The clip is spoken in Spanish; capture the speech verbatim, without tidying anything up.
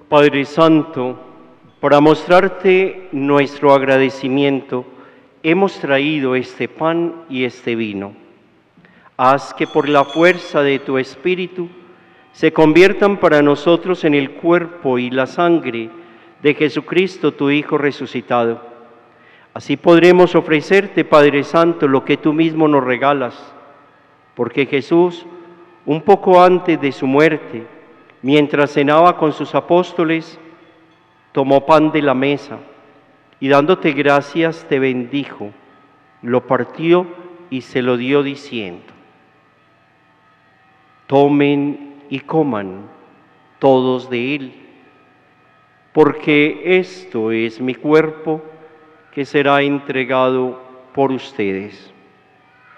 Padre Santo, para mostrarte nuestro agradecimiento, hemos traído este pan y este vino. Haz que por la fuerza de tu Espíritu se conviertan para nosotros en el cuerpo y la sangre de Jesucristo, tu Hijo resucitado. Así podremos ofrecerte, Padre Santo, lo que tú mismo nos regalas, porque Jesús, un poco antes de su muerte, mientras cenaba con sus apóstoles, tomó pan de la mesa y dándote gracias te bendijo, lo partió y se lo dio diciendo: tomen y coman todos de él, porque esto es mi cuerpo que será entregado por ustedes.